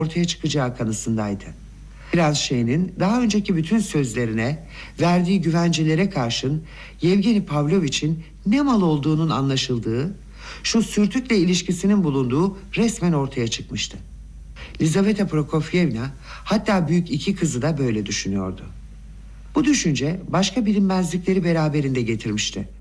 ortaya çıkacağı kanısındaydı. Prens Şeyh'in daha önceki bütün sözlerine, verdiği güvencelere karşın Yevgeni Pavlovich'in ne mal olduğunun anlaşıldığı, şu sürtükle ilişkisinin bulunduğu resmen ortaya çıkmıştı. Lizaveta Prokofyevna, hatta büyük iki kızı da böyle düşünüyordu. Bu düşünce başka bilinmezlikleri beraberinde getirmişti.